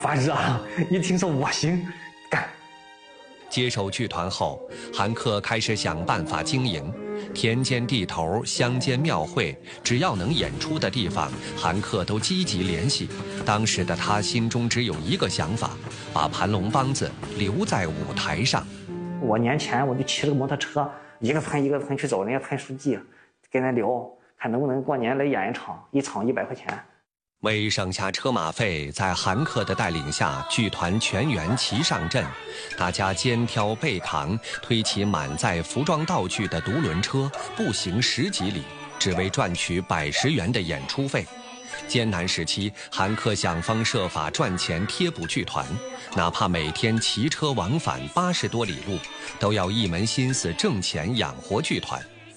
发热，一听说我行，干。 接手剧团后，韩克开始想办法经营。田间地头、乡间庙会，只要能演出的地方，韩克都积极联系。当时的他心中只有一个想法：把盘龙梆子留在舞台上。 我年前我就骑着个摩托车，一个村一个村去找人家村书记，跟他聊，看能不能过年来演一场，一场100块钱。 为省下车马费，在韩克的带领下，剧团全员齐上阵，大家肩挑背扛，推起满载服装道具的独轮车，步行10几里，只为赚取110元的演出费。艰难时期，韩克想方设法赚钱贴补剧团，哪怕每天骑车往返80多里路，都要一门心思挣钱养活剧团。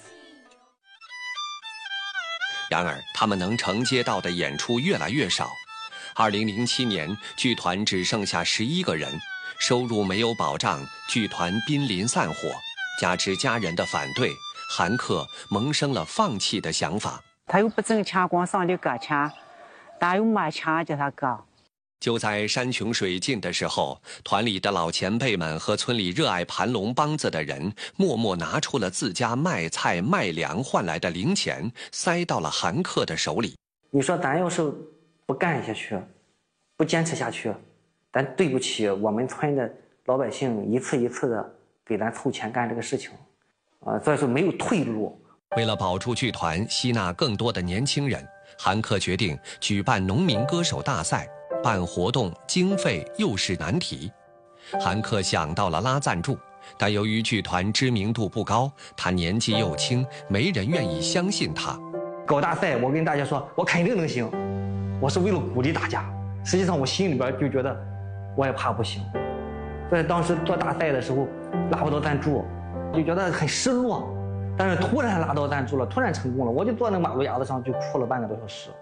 然而，他们能承接到的演出越来越少。2007年，剧团只剩下11个人，收入没有保障，剧团濒临散伙。加之家人的反对，韩克萌生了放弃的想法。 他又不挣钱，光上的搁钱，哪有没钱叫他搁？ 就在山穷水尽的时候，团里的老前辈们和村里热爱盘龙梆子的人，默默拿出了自家卖菜卖粮换来的零钱，塞到了韩克的手里。 你说咱要是不干下去，不坚持下去，咱对不起我们村的老百姓，一次一次的给咱凑钱干这个事情，所以说没有退路。 为了保住剧团，吸纳更多的年轻人，韩克决定举办农民歌手大赛。办活动经费又是难题，韩克想到了拉赞助，但由于剧团知名度不高，他年纪又轻，没人愿意相信他。 搞大赛，我跟大家说，我肯定能行，我是为了鼓励大家。实际上我心里边就觉得，我也怕不行。所以当时做大赛的时候，拉不到赞助，就觉得很失落。但是突然拉到赞助了，突然成功了，我就坐那马路牙子上就哭了半个多小时。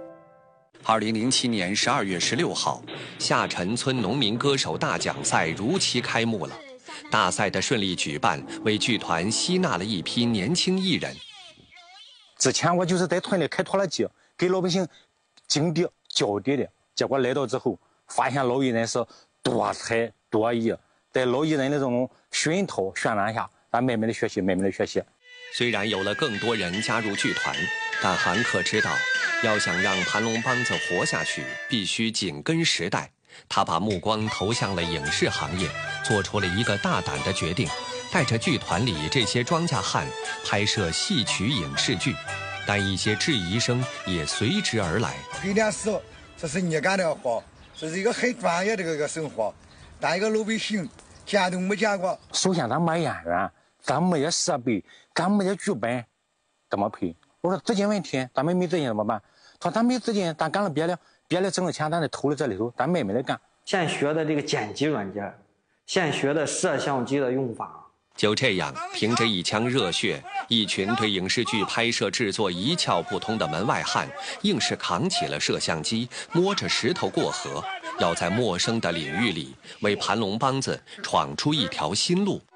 2007年12月16号，下沉村农民歌手大奖赛如期开幕了。大赛的顺利举办，为剧团吸纳了一批年轻艺人。 之前我就是在村里开拖拉机，给老百姓种地浇地的。结果来到之后，发现老艺人是多才多艺，在老艺人的这种熏陶渲染下，咱慢慢的学习，慢慢的学习。 虽然有了更多人加入剧团，但韩克知道，要想让盘龙梆子活下去，必须紧跟时代。他把目光投向了影视行业，做出了一个大胆的决定，带着剧团里这些庄稼汉拍摄戏曲影视剧。但一些质疑声也随之而来。 黑电视，这是你干的活，这是一个很专业的一个生活，但一个老百姓见都没见过。 首先咱没演员，咱没些设备，咱没些剧本，怎么配？我说资金问题，咱们没资金怎么办？他说咱没资金，咱干了别的挣了钱，咱得投了这里头，咱慢慢的干。 现学的这个剪辑软件，现学的摄像机的用法。 就这样，凭着一腔热血，一群对影视剧拍摄制作一窍不通的门外汉，硬是扛起了摄像机，摸着石头过河，要在陌生的领域里为盘龙梆子闯出一条新路。